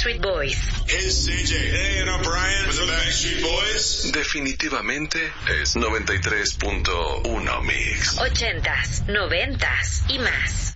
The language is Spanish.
Backstreet Boys. It's CJ. Hey, and I'm Brian with the Backstreet Boys. Definitivamente es 93.1 Mix. 80s, 90s y más.